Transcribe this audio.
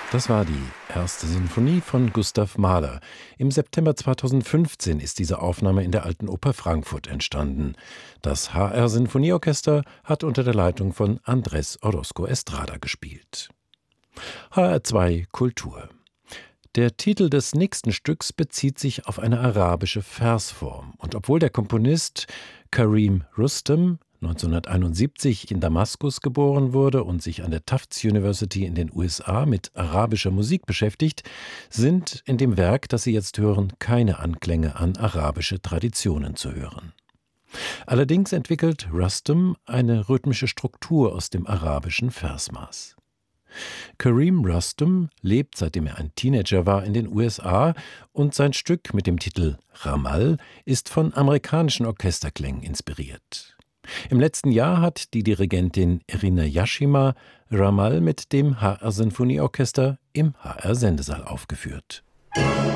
Das war die erste Sinfonie von Gustav Mahler. Im September 2015 ist diese Aufnahme in der Alten Oper Frankfurt entstanden. Das HR Sinfonieorchester hat unter der Leitung von Andrés Orozco Estrada gespielt. HR2 Kultur. Der Titel des nächsten Stücks bezieht sich auf eine arabische Versform. Und obwohl der Komponist Karim Rustem 1971 in Damaskus geboren wurde und sich an der Tufts University in den USA mit arabischer Musik beschäftigt, sind in dem Werk, das Sie jetzt hören, keine Anklänge an arabische Traditionen zu hören. Allerdings entwickelt Rustem eine rhythmische Struktur aus dem arabischen Versmaß. Karim Rustem lebt, seitdem er ein Teenager war, in den USA und sein Stück mit dem Titel Ramal ist von amerikanischen Orchesterklängen inspiriert. Im letzten Jahr hat die Dirigentin Irina Yashima Ramal mit dem HR Sinfonieorchester im HR Sendesaal aufgeführt.